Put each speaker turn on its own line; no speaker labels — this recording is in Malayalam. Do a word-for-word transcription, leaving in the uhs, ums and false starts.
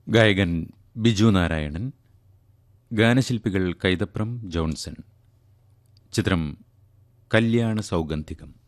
ഗായകൻ ബിജു നാരായണൻ, ഗാനശില്പികൾ കൈതപ്രം ജോൺസൺ. ചിത്രം കല്യാണ സൗഗന്ധികം.